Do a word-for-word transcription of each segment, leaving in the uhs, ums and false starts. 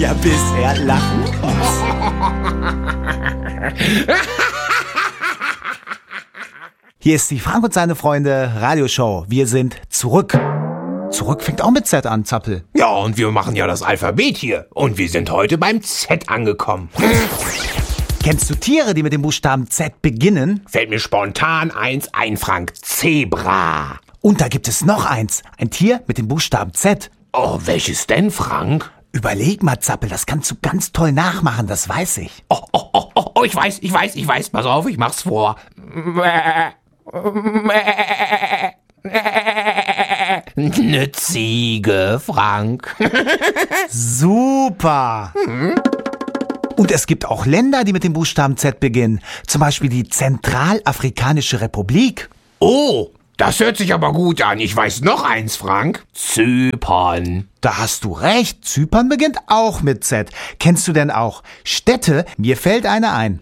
Ja, bisher lachen. Hier ist die Frank und seine Freunde Radioshow. Wir sind zurück. Zurück fängt auch mit Z an, Zappel. Ja, und wir machen ja das Alphabet hier. Und wir sind heute beim Z angekommen. Kennst du Tiere, die mit dem Buchstaben Z beginnen? Fällt mir spontan eins ein, Frank. Zebra. Und da gibt es noch eins. Ein Tier mit dem Buchstaben Z. Oh, welches denn, Frank? Überleg mal, Zappel, das kannst du ganz toll nachmachen, das weiß ich. Oh, oh, oh, oh, oh, ich weiß, ich weiß, ich weiß. Pass auf, ich mach's vor. Eine Ziege, Frank. Super. Hm. Und es gibt auch Länder, die mit dem Buchstaben Z beginnen. Zum Beispiel die Zentralafrikanische Republik. Oh, das hört sich aber gut an. Ich weiß noch eins, Frank. Zypern. Da hast du recht. Zypern beginnt auch mit Z. Kennst du denn auch Städte? Mir fällt eine ein.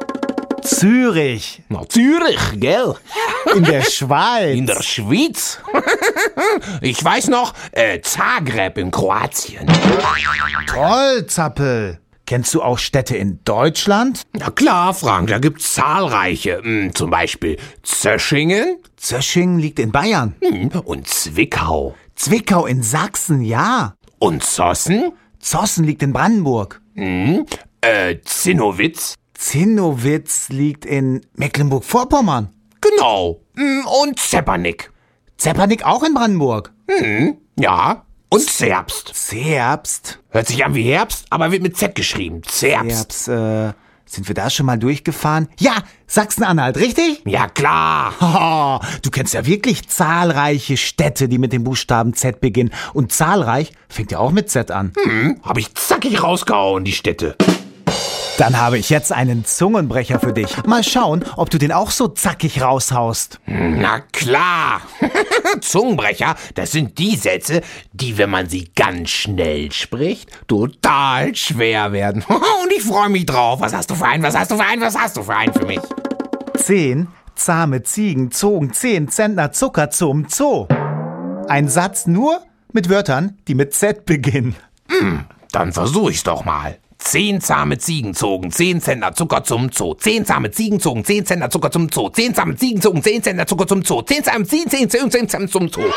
Zürich. Na, Zürich, gell? In der Schweiz. In der Schweiz? Ich weiß noch, äh, Zagreb in Kroatien. Toll, Zappel. Kennst du auch Städte in Deutschland? Na klar, Frank, da gibt's zahlreiche. Hm, zum Beispiel Zöschingen. Zöschingen liegt in Bayern. Hm, und Zwickau. Zwickau in Sachsen, ja. Und Zossen? Zossen liegt in Brandenburg. Hm, äh, Zinnowitz. Zinnowitz liegt in Mecklenburg-Vorpommern. Genau. Und Zepernick. Zepernick auch in Brandenburg. Hm, ja. Und Zerbst. Zerbst. Hört sich an wie Herbst, aber wird mit Z geschrieben. Zerbst. Zerbst, äh, sind wir da schon mal durchgefahren? Ja, Sachsen-Anhalt, richtig? Ja, klar. Oh, du kennst ja wirklich zahlreiche Städte, die mit dem Buchstaben Z beginnen. Und zahlreich fängt ja auch mit Z an. Hm, hab ich zackig rausgehauen, die Städte. Dann habe ich jetzt einen Zungenbrecher für dich. Mal schauen, ob du den auch so zackig raushaust. Na klar. Zungenbrecher, das sind die Sätze, die, wenn man sie ganz schnell spricht, total schwer werden. Und ich freue mich drauf. Was hast du für einen? Was hast du für einen? Was hast du für einen für mich? Zehn zahme Ziegen zogen zehn Zentner Zucker zum Zoo. Ein Satz nur mit Wörtern, die mit Z beginnen. Hm, dann versuch ich's doch mal. Zehn zahme Ziegen zogen zehn Zentner Zucker zum Zoo. Zehn zahme Ziegen zogen zehn Zentner Zucker zum Zoo. Zehn zahme Ziegen zogen zehn Zentner Zucker zum Zoo. Zehn zahme Ziegen, zehn, zehn, zehn, zehn zum Zoo.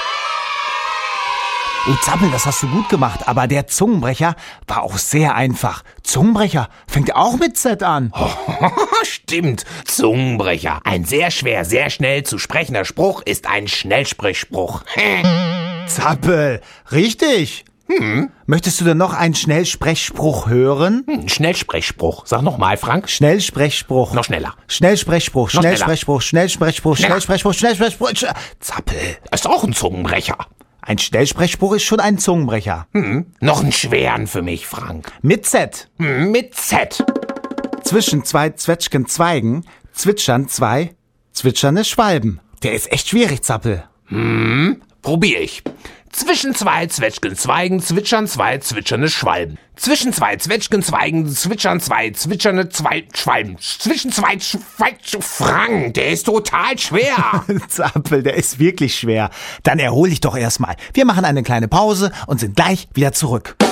Oh, Zappel, das hast du gut gemacht, aber der Zungenbrecher war auch sehr einfach. Zungenbrecher fängt auch mit Z an. Stimmt, Zungenbrecher. Ein sehr schwer, sehr schnell zu sprechender Spruch ist ein Schnellsprechspruch. Zappel, richtig. Hm. Möchtest du denn noch einen Schnellsprechspruch hören? Hm, Schnellsprechspruch. Sag nochmal, Frank. Schnellsprechspruch. Noch schneller. Schnellsprechspruch, Noch Schnellsprechspruch, Schnellsprechspruch, Schnellsprechspruch, Schnellsprechspruch. Sch Zappel. Ist auch ein Zungenbrecher. Ein Schnellsprechspruch ist schon ein Zungenbrecher. Hm. Noch einen schweren für mich, Frank. Mit Z. Hm, mit Z. Zwischen zwei Zwetschgenzweigen zwitschern zwei zwitschernde Schwalben. Der ist echt schwierig, Zappel. Hm, probier ich. Zwischen zwei Zwetschgenzweigen zwitschern zwei zwitschernde Schwalben. Zwischen zwei Zwetschgenzweigen zwitschern zwei zwitschernde zwei Schwalben. Zwischen zwei Schweig... Frank, der ist total schwer. Zappel, der ist wirklich schwer. Dann erhol dich doch erstmal. Wir machen eine kleine Pause und sind gleich wieder zurück.